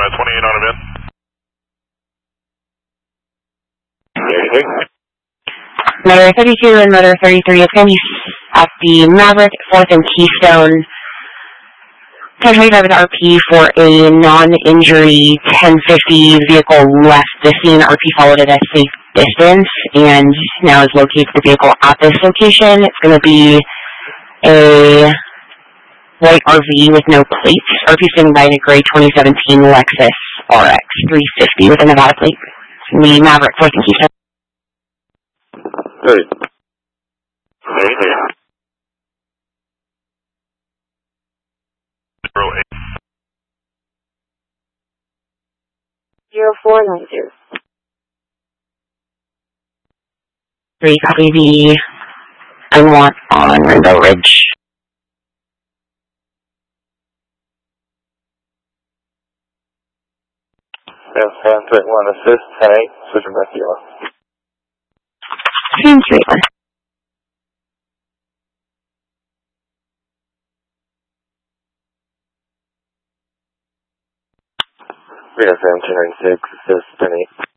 at 28 on event. Motor 32 and Motor 33 is going to be at the Maverick 4th and Keystone. 1025 is RP for a non-injury 1050 vehicle left the scene. RP followed it at safe distance and now is located the vehicle at this location. It's going to be a white RV with no plates. RP standing by in a gray 2017 Lexus RX 350 with a Nevada plate. The Maverick 4th and Keystone. Good. 0492. 3 copy the unwant on Rainbow Ridge. Yes, 731 assist, 10-8, switching back to yellow. 731. We have 1796, assist, 10-8.